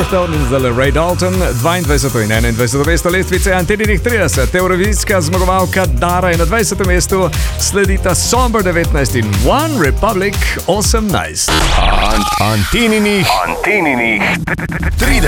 Stone in zdaj Ray Dalton, 22. in 21. mesto lestvice Anteninih 30. Eurovizijska zmagovalka Dara je na 20. mestu, sledita Somber 19 in One Republic 18. Anteninih 30.